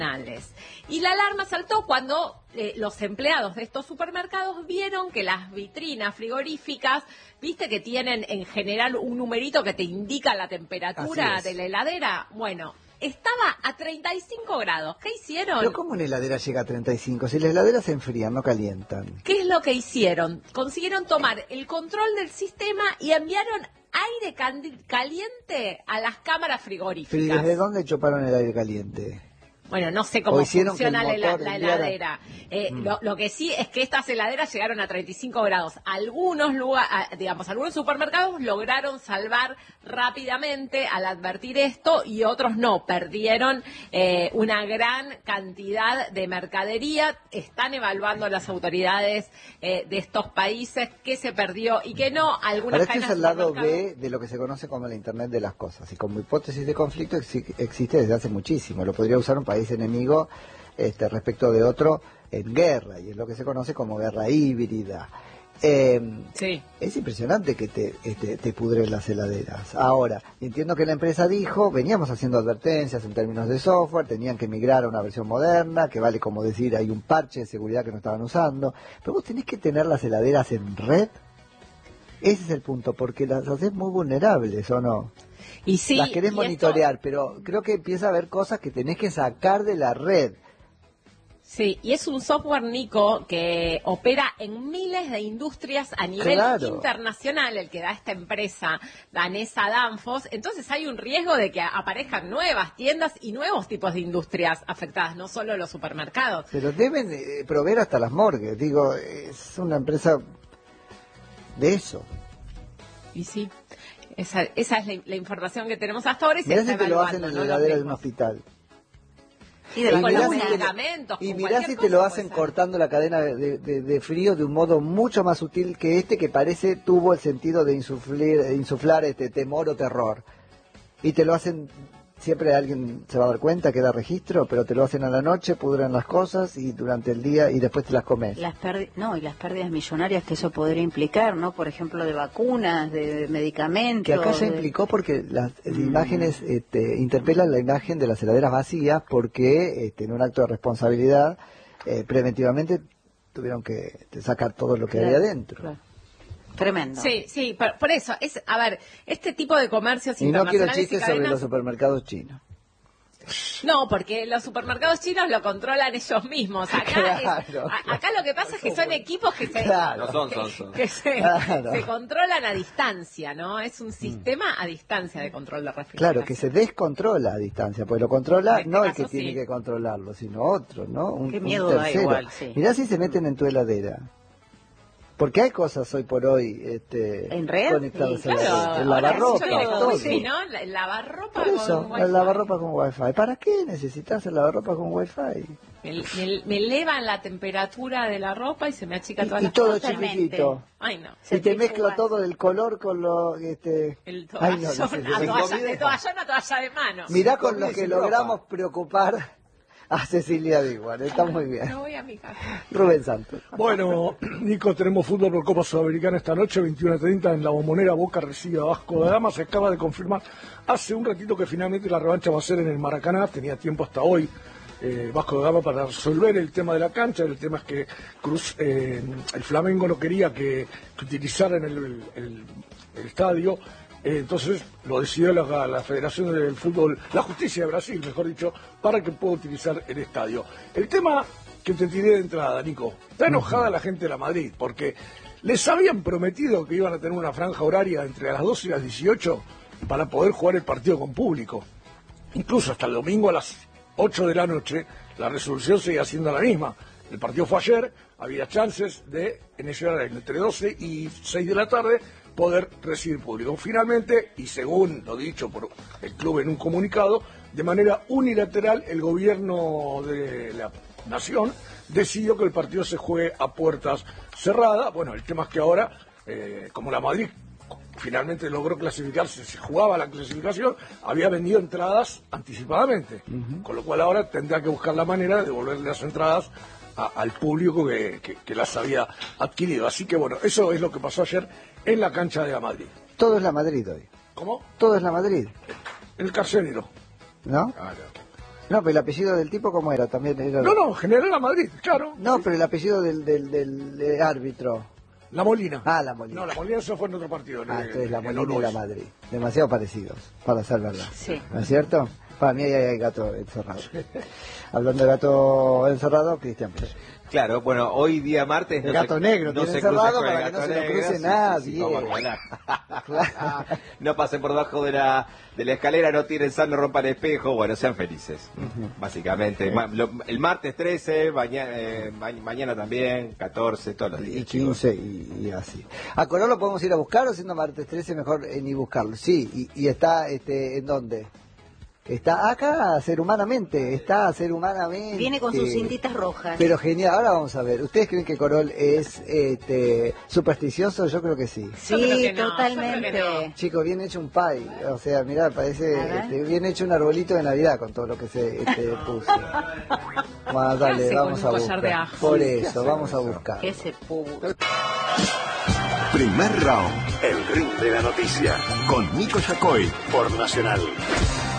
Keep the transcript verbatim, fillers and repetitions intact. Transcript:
Y la alarma saltó cuando eh, los empleados de estos supermercados vieron que las vitrinas frigoríficas, viste que tienen en general un numerito que te indica la temperatura de la heladera, bueno, estaba a treinta y cinco grados. ¿Qué hicieron? ¿Pero cómo una heladera llega a treinta y cinco? Si las heladeras se enfrían, no calientan. ¿Qué es lo que hicieron? Consiguieron tomar el control del sistema y enviaron aire caliente a las cámaras frigoríficas. ¿Pero desde dónde chuparon el aire caliente? Bueno, no sé cómo funciona la, la heladera. Eh, mm. lo, lo que sí es que estas heladeras llegaron a treinta y cinco grados. Algunos lugar, digamos, algunos supermercados lograron salvar rápidamente al advertir esto y otros no. Perdieron eh, una gran cantidad de mercadería. Están evaluando las autoridades eh, de estos países qué se perdió y qué no. Algunas Pero este es el lado B de lo que se conoce como la Internet de las cosas. Y como hipótesis de conflicto ex existe desde hace muchísimo. Lo podría usar un país enemigo este, respecto de otro en guerra, y es lo que se conoce como guerra híbrida. Eh, sí. Es impresionante que te, este, te pudren las heladeras. Ahora, entiendo que la empresa dijo, veníamos haciendo advertencias en términos de software, tenían que migrar a una versión moderna, que vale como decir, hay un parche de seguridad que no estaban usando, pero vos tenés que tener las heladeras en red. Ese es el punto, porque las haces muy vulnerables, ¿o no? Y sí, las querés y monitorear, esto... pero creo que empieza a haber cosas que tenés que sacar de la red. Sí, y es un software, Nico, que opera en miles de industrias a nivel claro. internacional, el que da esta empresa danesa Danfoss. Entonces hay un riesgo de que aparezcan nuevas tiendas y nuevos tipos de industrias afectadas, no solo los supermercados. Pero deben eh, proveer hasta las morgues, digo, es una empresa de eso. Y sí. Esa, esa es la, la información que tenemos hasta ahora y mirá se está si te lo hacen en la heladera de un hospital. Y, de y con mirá los si medicamentos. te, y mirá si te lo hacen cortando la cadena de, de, de frío de un modo mucho más sutil que este, que parece tuvo el sentido de insuflir, de insuflar este temor o terror. Y te lo hacen, siempre alguien se va a dar cuenta, queda registro, pero te lo hacen a la noche, pudren las cosas y durante el día y después te las comes. Las no, y las pérdidas millonarias que eso podría implicar, ¿no? Por ejemplo, de vacunas, de medicamentos. Que acá se de... implicó porque las mm. imágenes este, interpelan la imagen de las heladeras vacías porque este, en un acto de responsabilidad eh, preventivamente tuvieron que sacar todo lo que claro, había adentro. Claro. Tremendo. Sí, sí, por, por eso, es, a ver, este tipo de comercios y no quiero internacionales chistes y cadenas... sobre los supermercados chinos. No, porque los supermercados chinos lo controlan ellos mismos. Acá, claro, es, claro. a, acá lo que pasa es que son equipos que se, claro. no son, son, son. que, que se, claro. se controlan a distancia, ¿no? Es un sistema a distancia de control de refrigeración. Claro, que se descontrola a distancia, pues lo controla este no el caso, que tiene sí. que controlarlo, sino otro, ¿no? Un, Qué un miedo tercero. da igual, sí. Mirá si se meten en tu heladera. Porque hay cosas hoy por hoy este, ¿En red? conectadas sí, a claro. la red. El lavarropa, todo. todo. ¿No? El lavarropa por eso, con el lavarropa con wifi. ¿Para qué necesitas el lavarropa con wifi? Me, me, me elevan la temperatura de la ropa y se me achica toda y, la y todo Totalmente. chiquitito. Ay, no. Y te mezcla todo el color con lo... Este... El Ay, toallón, no, no sé, a toalla, de toallón a toalla de mano. Mirá con lo que logramos preocupar a Cecilia Diguan, está muy bien. No voy a mi casa. Rubén Santos. Bueno, Nico, tenemos fútbol por Copa Sudamericana esta noche, veintiuno a treinta en la Bombonera. Boca recibe a Vasco da Gama. Se acaba de confirmar hace un ratito que finalmente la revancha va a ser en el Maracaná. Tenía tiempo hasta hoy eh, Vasco da Gama para resolver el tema de la cancha. El tema es que Cruz, eh, el Flamengo no quería que, que utilizaran el, el, el, el estadio. Eh, entonces lo decidió la, la Federación del Fútbol, la Justicia de Brasil, mejor dicho, para que pueda utilizar el estadio. El tema que te tiré de entrada, Nico, está enojada la gente de la Madrid, porque les habían prometido que iban a tener una franja horaria entre las doce y las dieciocho para poder jugar el partido con público. Incluso hasta el domingo a las ocho de la noche, la resolución seguía siendo la misma. El partido fue ayer, había chances de, en ese horario, entre doce y seis de la tarde, poder recibir público. Finalmente, y según lo dicho por el club en un comunicado, de manera unilateral el gobierno de la nación decidió que el partido se juegue a puertas cerradas. Bueno, el tema es que ahora, eh, como la Madrid finalmente logró clasificarse, se jugaba la clasificación, había vendido entradas anticipadamente, uh-huh. con lo cual ahora tendrá que buscar la manera de devolverle las entradas a, al público que, que, que las había adquirido. Así que bueno, eso es lo que pasó ayer en la cancha de la Madrid. Todo es la Madrid hoy. ¿Cómo? Todo es la Madrid. El carcelero. ¿No? Claro. No, pero el apellido del tipo, ¿cómo era? También era... No, no, General a Madrid, claro. No, pero el apellido del, del, del, del árbitro. La Molina. Ah, la Molina. No, la Molina eso fue en otro partido. Ah, en, entonces la en Molina y la Madrid. Demasiado parecidos, para ser verdad. Sí. ¿No es cierto? Para mí ahí hay gato encerrado. Hablando de gato encerrado, Cristian Pérez. Claro, bueno, hoy día martes... El no gato se, negro, no tiene se encerrado cruza para que no se lo cruce sí, nadie. sí, sí, vamos a volar. No pasen por debajo de la, de la escalera, no tiren sal, no rompan espejo, bueno, sean felices, uh-huh. básicamente. Sí. Ma, lo, el martes trece, mañana, eh, ma, mañana también, catorce, todos los días. Y quince y, y así. ¿A Colón lo podemos ir a buscar o siendo martes trece mejor eh, ni buscarlo? Sí, y, y está, este, ¿en dónde? Está acá, ser humanamente, está ser humanamente. Viene con sus cintitas rojas. Pero genial, ahora vamos a ver. ¿Ustedes creen que Corol es este, supersticioso? Yo creo que sí. Sí, no, totalmente. No. Chicos, bien hecho un pie. O sea, mirá, parece este, bien hecho un arbolito de Navidad con todo lo que se este, puso. Bueno, dale, vamos a buscar. De ajo? Por eso, vamos a buscar. Ese pubu. Primer round, el ring de la noticia, con Nico Yacoy, por Nacional.